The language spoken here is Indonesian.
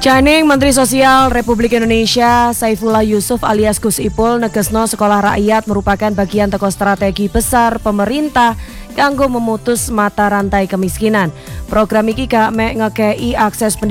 Caning Menteri Sosial Republik Indonesia Saifullah Yusuf alias Gus Ipul negesno sekolah rakyat merupakan bagian teko strategi besar pemerintah kanggo memutus mata rantai kemiskinan. Program iki gak mek ngekei akses pendidikan